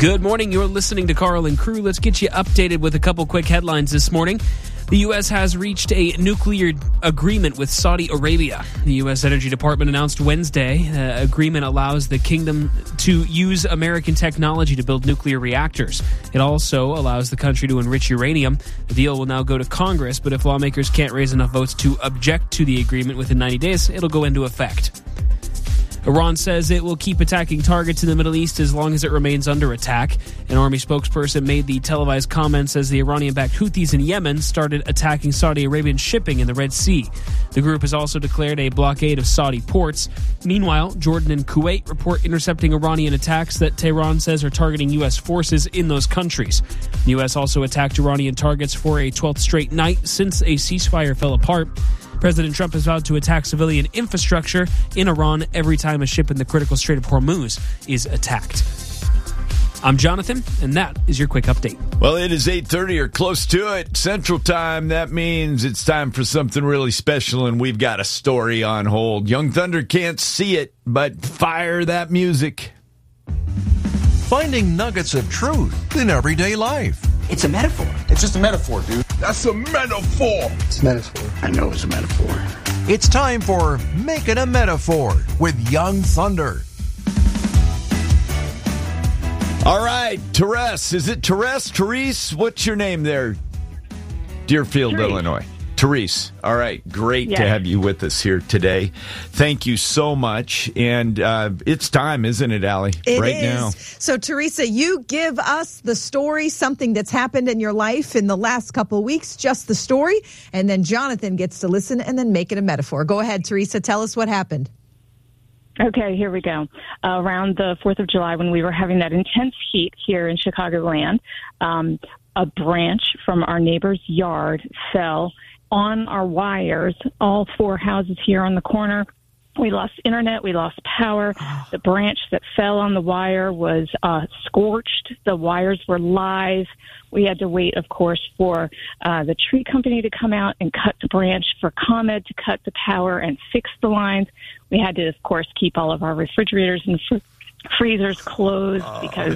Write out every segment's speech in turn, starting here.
Good morning. You're listening to Carl and Crew. Let's get you updated with a couple quick headlines this morning. The U.S. has reached a nuclear agreement with Saudi Arabia. The U.S. Energy Department announced Wednesday the agreement allows the kingdom to use American technology to build nuclear reactors. It also allows the country to enrich uranium. The deal will now go to Congress, but if lawmakers can't raise enough votes to object to the agreement within 90 days, it'll go into effect. Iran says it will keep attacking targets in the Middle East as long as it remains under attack. An army spokesperson made the televised comments as the Iranian-backed Houthis in Yemen started attacking Saudi Arabian shipping in the Red Sea. The group has also declared a blockade of Saudi ports. Meanwhile, Jordan and Kuwait report intercepting Iranian attacks that Tehran says are targeting U.S. forces in those countries. The U.S. also attacked Iranian targets for a 12th straight night since a ceasefire fell apart. President Trump has vowed to attack civilian infrastructure in Iran every time a ship in the critical Strait of Hormuz is attacked. I'm Jonathan, and that is your quick update. Well, it is 8:30 or close to it, Central Time. That means it's time for something really special, and we've got a story on hold. Young Thunder can't see it, but fire that music. Finding nuggets of truth in everyday life. It's a metaphor. It's just a metaphor, dude. That's a metaphor. It's a metaphor. I know it's a metaphor. It's time for Make It a Metaphor with Young Thunder. All right, Therese. Is it Therese? Therese? What's your name there? Deerfield, Therese. Illinois. Therese. All right, great Yes. to have you with us here today. Thank you so much. And it's time, isn't it, Allie? It right is. now. So, Teresa, you give us the story, something that's happened in your life in the last couple of weeks, just the story, and then Jonathan gets to listen and then make it a metaphor. Go ahead, Teresa. Tell us what happened. Okay, here we go. Around the 4th of July, when we were having that intense heat here in Chicagoland, a branch from our neighbor's yard fell on our wires, all 4 houses here on the corner. We lost internet. We lost power. The branch that fell on the wire was scorched. The wires were live. We had to wait, of course, for the tree company to come out and cut the branch, for ComEd to cut the power and fix the lines. We had to, of course, keep all of our refrigerators and freezers closed because,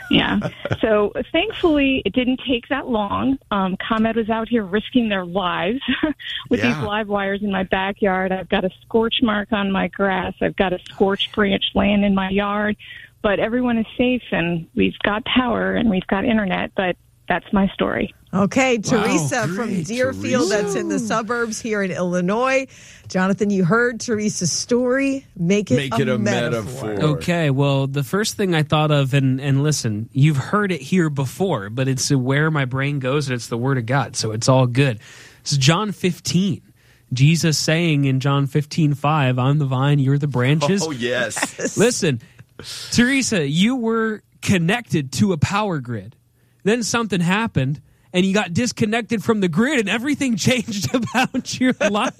So thankfully, it didn't take that long. ComEd was out here risking their lives with these live wires in my backyard. I've got a scorch mark on my grass. I've got a scorched branch laying in my yard. But everyone is safe, and we've got power, and we've got internet. But that's my story. Okay, Teresa great, from Deerfield, Teresa. that's in the suburbs here in Illinois. Jonathan, you heard Teresa's story. Make it a metaphor. Okay, well, the first thing I thought of, and listen, you've heard it here before, but it's where my brain goes, and it's the Word of God, so it's all good. It's John 15. Jesus saying in John 15:5, I'm the vine, you're the branches. Oh, yes. Listen, Teresa, you were connected to a power grid. Then something happened, and you got disconnected from the grid, and everything changed about your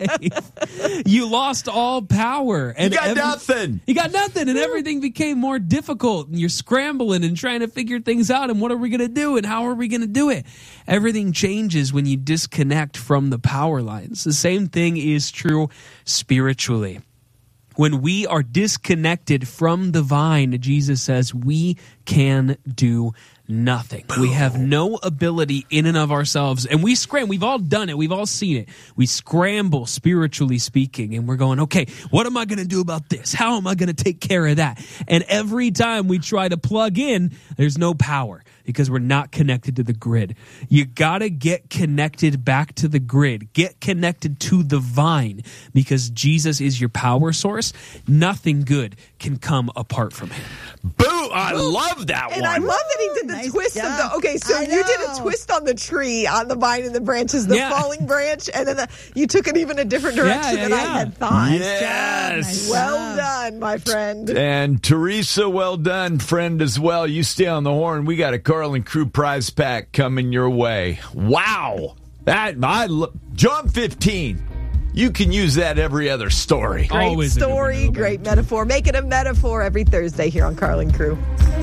life. You lost all power. And You got nothing. You got nothing, and everything became more difficult, and you're scrambling and trying to figure things out, and what are we going to do, and how are we going to do it? Everything changes when you disconnect from the power lines. The same thing is true spiritually. When we are disconnected from the vine, Jesus says we can do nothing. Boom. We have no ability in and of ourselves. And we scramble. We've all done it. We've all seen it. We scramble, spiritually speaking, and we're going, okay, what am I going to do about this? How am I going to take care of that? And every time we try to plug in, there's no power because we're not connected to the grid. You got to get connected back to the grid. Get connected to the vine because Jesus is your power source. Nothing good can come apart from him. Boo! I love that And one. I love that he did the twist of the. Okay, so you did a twist on the tree, on the vine and the branches, the falling branch, and then you took it even a different direction than I had thought. Yes. Well done, my friend. And Teresa, well done, friend, as well. You stay on the horn. We got a Carl and Crew prize pack coming your way. Wow. John 15. You can use that every other story. Great Always story, great metaphor. Make it a metaphor every Thursday here on Carl and Crew.